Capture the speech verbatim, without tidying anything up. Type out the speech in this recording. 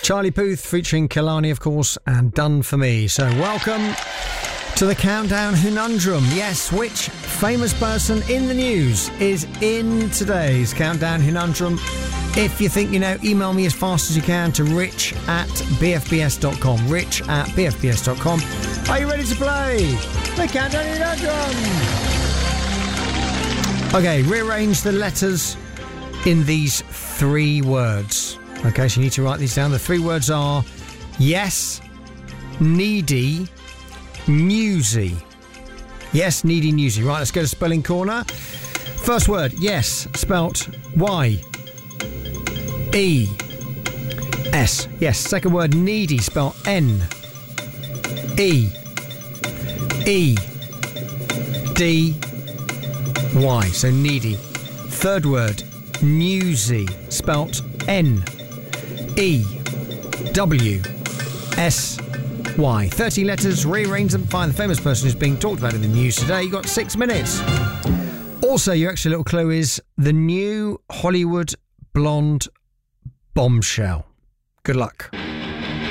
Charlie Puth featuring Kehlani, of course, and Done For Me. So welcome to the Countdown Conundrum. Yes, which famous person in the news is in today's Countdown Conundrum? If you think you know, email me as fast as you can to rich at b f b s dot com. Rich at b f b s dot com. Are you ready to play the Countdown Conundrum? Okay, rearrange the letters in these three words. Okay, so you need to write these down. The three words are yes, needy, newsy. Yes, needy, newsy. Right, let's go to Spelling Corner. First word, yes, spelt Y E S. Yes. Second word, needy, spelt N E E D Y. So needy. Third word, newsy, spelt N E W S Y. thirty letters, rearrange them, find the famous person who's being talked about in the news today. You've got six minutes. Also, your extra little clue is the new Hollywood blonde bombshell. Good luck.